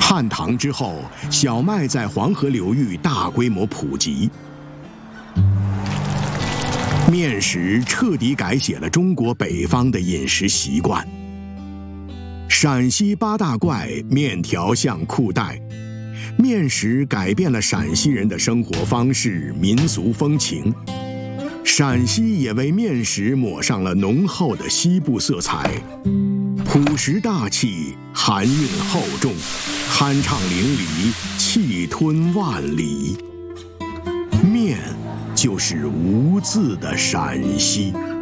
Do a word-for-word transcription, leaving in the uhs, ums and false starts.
汉唐之后，小麦在黄河流域大规模普及，面食彻底改写了中国北方的饮食习惯。陕西八大怪面条像裤带，面食改变了陕西人的生活方式、民俗风情。陕西也为面食抹上了浓厚的西部色彩，朴实大气，含韵厚重，酣畅淋漓，气吞万里。面就是无字的陕西。